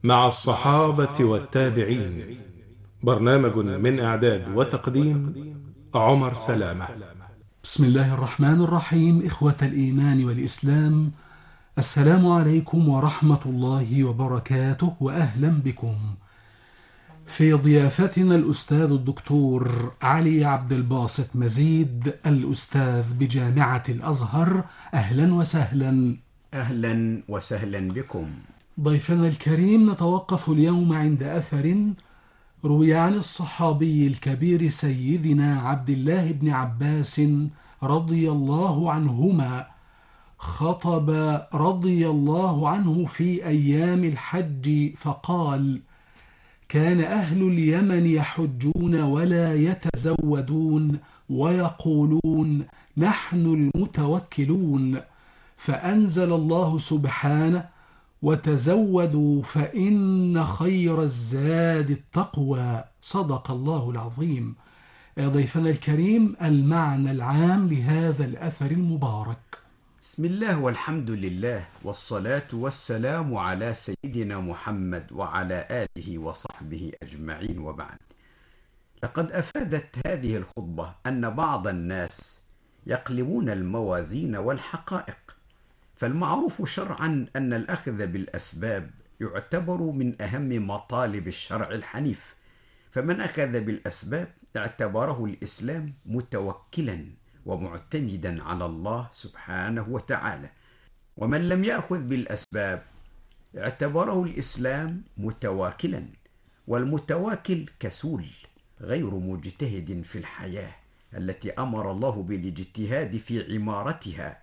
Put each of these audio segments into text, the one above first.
مع الصحابة والتابعين. برنامج من إعداد وتقديم عمر سلامة. بسم الله الرحمن الرحيم. إخوة الإيمان والإسلام، السلام عليكم ورحمة الله وبركاته، وأهلا بكم في ضيافتنا الأستاذ الدكتور علي عبد الباسط مزيد، الأستاذ بجامعة الأزهر. أهلا وسهلا. أهلا وسهلا بكم. ضيفنا الكريم، نتوقف اليوم عند أثر روي عن الصحابي الكبير سيدنا عبد الله بن عباس رضي الله عنهما، خطب رضي الله عنه في أيام الحج فقال: كان أهل اليمن يحجون ولا يتزودون ويقولون نحن المتوكلون، فأنزل الله سبحانه: وتزودوا فإن خير الزاد التقوى. صدق الله العظيم. ضيفنا الكريم، المعنى العام لهذا الأثر المبارك. بسم الله والحمد لله والصلاة والسلام على سيدنا محمد وعلى آله وصحبه أجمعين، وبعد. لقد أفادت هذه الخطبة أن بعض الناس يقلبون الموازين والحقائق، فالمعروف شرعا أن الأخذ بالأسباب يعتبر من أهم مطالب الشرع الحنيف، فمن أخذ بالأسباب اعتبره الإسلام متوكلا ومعتمدا على الله سبحانه وتعالى، ومن لم يأخذ بالأسباب اعتبره الإسلام متواكلا، والمتواكل كسول غير مجتهد في الحياة التي أمر الله بالاجتهاد في عمارتها.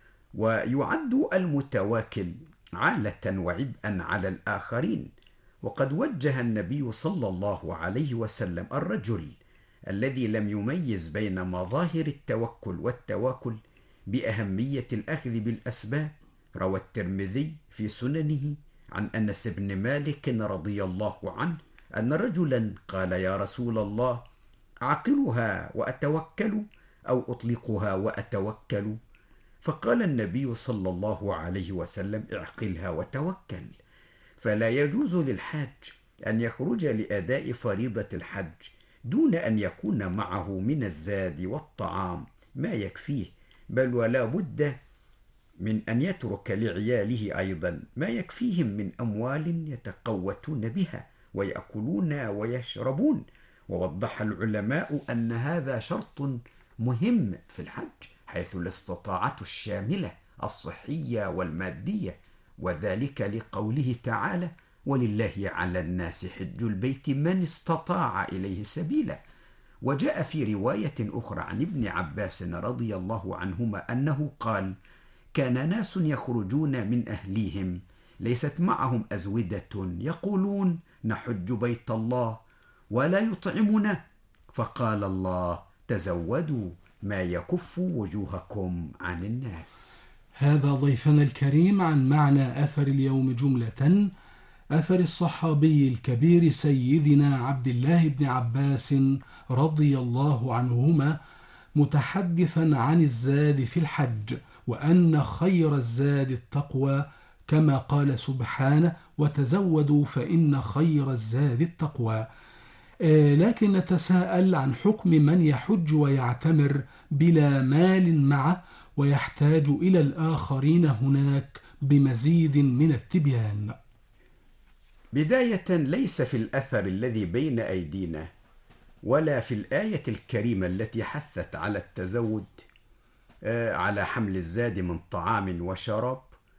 ويعد المتواكل عالة وعبئا على الآخرين، وقد وجه النبي صلى الله عليه وسلم الرجل الذي لم يميز بين مظاهر التوكل والتواكل بأهمية الأخذ بالأسباب. روى الترمذي في سننه عن أنس بن مالك رضي الله عنه أن رجلا قال: يا رسول الله، أعقلها وأتوكل أو أطلقها وأتوكل؟ فقال النبي صلى الله عليه وسلم: اعقلها وتوكل. فلا يجوز للحاج أن يخرج لأداء فريضة الحج دون أن يكون معه من الزاد والطعام ما يكفيه، بل ولا بد من أن يترك لعياله أيضا ما يكفيهم من أموال يتقوتون بها ويأكلون ويشربون. ووضح العلماء أن هذا شرط مهم في الحج، حيث الاستطاعة الشاملة الصحية والمادية، وذلك لقوله تعالى: ولله على الناس حج البيت من استطاع إليه سبيلا. وجاء في رواية أخرى عن ابن عباس رضي الله عنهما أنه قال: كان ناس يخرجون من أهليهم ليست معهم أزودة، يقولون نحج بيت الله ولا يطعمنا، فقال الله: تزودوا ما يكف وجوهكم عن الناس. هذا ضيفنا الكريم عن معنى أثر اليوم جملة، أثر الصحابي الكبير سيدنا عبد الله بن عباس رضي الله عنهما، متحدثا عن الزاد في الحج، وأن خير الزاد التقوى، كما قال سبحانه: وتزودوا فإن خير الزاد التقوى. لكن نتساءل عن حكم من يحج ويعتمر بلا مال معه ويحتاج إلى الآخرين هناك بمزيد من التبيان. بداية، ليس في الأثر الذي بين أيدينا ولا في الآية الكريمة التي حثت على التزود على حمل الزاد من طعام وشراب.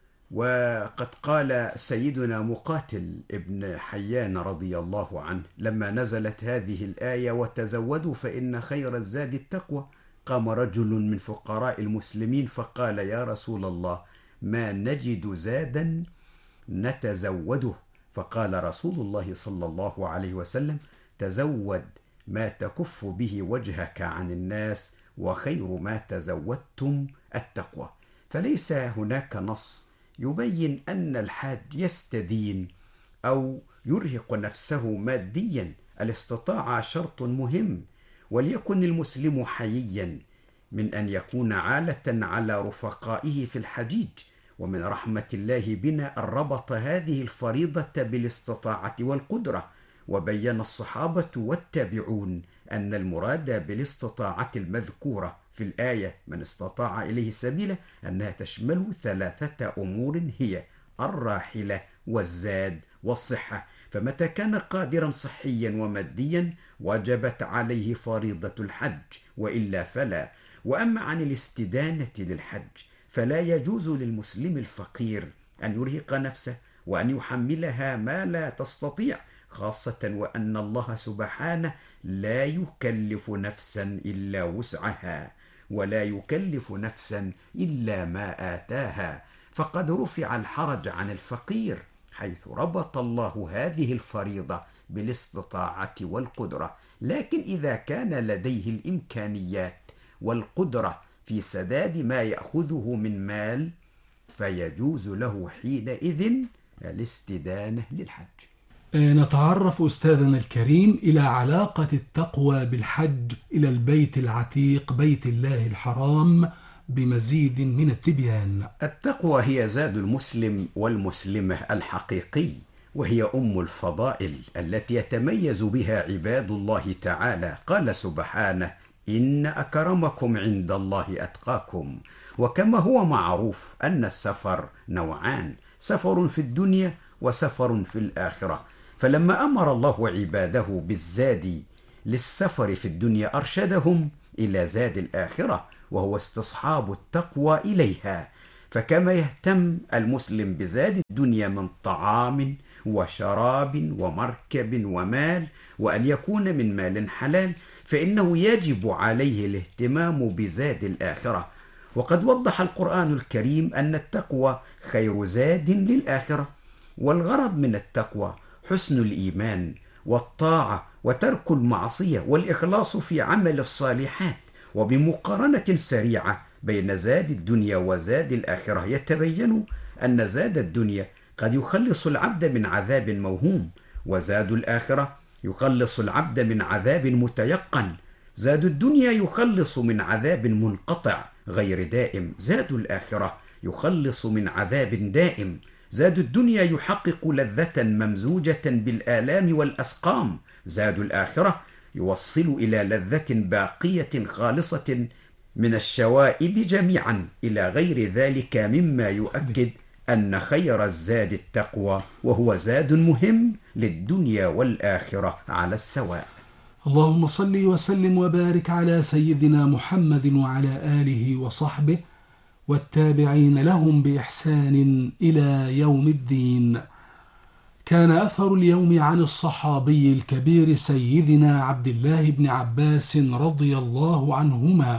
وقد قال سيدنا مقاتل ابن حيان رضي الله عنه لما نزلت هذه الآية: وتزودوا فإن خير الزاد التقوى، قام رجل من فقراء المسلمين فقال: يا رسول الله، ما نجد زادا نتزوده. فقال رسول الله صلى الله عليه وسلم: تزود ما تكف به وجهك عن الناس، وخير ما تزودتم التقوى. فليس هناك نص يبين أن الحاج يستدين أو يرهق نفسه ماديا. الاستطاعة شرط مهم، وليكن المسلم حييا من أن يكون عالة على رفقائه في الحجيج، ومن رحمة الله بنا أن ربط هذه الفريضة بالاستطاعة والقدرة، وبين الصحابة والتابعون أن المراد بالاستطاعة المذكورة في الآية من استطاع إليه سبيلا أنها تشمل 3 أمور هي الراحلة والزاد والصحة، فمتى كان قادرا صحيا وماديا وجبت عليه فريضة الحج، وإلا فلا. وأما عن الاستدانة للحج فلا يجوز للمسلم الفقير أن يرهق نفسه وأن يحملها ما لا تستطيع، خاصة وأن الله سبحانه لا يكلف نفسا إلا وسعها، ولا يكلف نفسا إلا ما آتاها، فقد رفع الحرج عن الفقير حيث ربط الله هذه الفريضة بالاستطاعة والقدرة. لكن إذا كان لديه الإمكانيات والقدرة في سداد ما يأخذه من مال فيجوز له حينئذ الاستدانة للحج. نتعرف أستاذنا الكريم إلى علاقة التقوى بالحج إلى البيت العتيق بيت الله الحرام بمزيد من التبيان. التقوى هي زاد المسلم والمسلمة الحقيقي، وهي أم الفضائل التي يتميز بها عباد الله تعالى. قال سبحانه: إن أكرمكم عند الله أتقاكم. وكما هو معروف أن السفر نوعان: سفر في الدنيا وسفر في الآخرة، فلما أمر الله عباده بالزاد للسفر في الدنيا أرشدهم إلى زاد الآخرة، وهو استصحاب التقوى إليها. فكما يهتم المسلم بزاد الدنيا من طعام وشراب ومركب ومال، وأن يكون من مال حلال، فإنه يجب عليه الاهتمام بزاد الآخرة. وقد وضح القرآن الكريم أن التقوى خير زاد للآخرة، والغرض من التقوى حسن الإيمان والطاعة وترك المعصية والإخلاص في عمل الصالحات. وبمقارنة سريعة بين زاد الدنيا وزاد الآخرة يتبين أن زاد الدنيا قد يخلص العبد من عذاب موهوم، وزاد الآخرة يخلص العبد من عذاب متيقن. زاد الدنيا يخلص من عذاب منقطع غير دائم، زاد الآخرة يخلص من عذاب دائم. زاد الدنيا يحقق لذة ممزوجة بالآلام والأسقام، زاد الآخرة يوصل إلى لذة باقية خالصة من الشوائب جميعا إلى غير ذلك، مما يؤكد أن خير الزاد التقوى، وهو زاد مهم للدنيا والآخرة على السواء. اللهم صل وسلم وبارك على سيدنا محمد وعلى آله وصحبه والتابعين لهم بإحسان إلى يوم الدين. كان أثر اليوم عن الصحابي الكبير سيدنا عبد الله بن عباس رضي الله عنهما.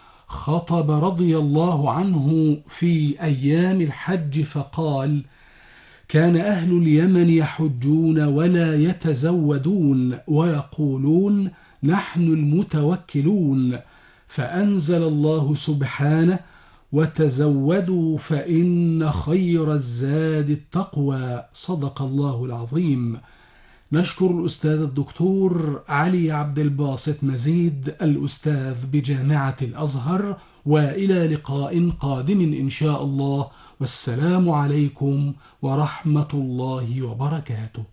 خطب رضي الله عنه في أيام الحج فقال: كان أهل اليمن يحجون ولا يتزودون ويقولون نحن المتوكلون، فأنزل الله سبحانه: وتزودوا فإن خير الزاد التقوى. صدق الله العظيم. نشكر الأستاذ الدكتور علي عبد الباسط مزيد الأستاذ بجامعة الأزهر، وإلى لقاء قادم إن شاء الله، والسلام عليكم ورحمة الله وبركاته.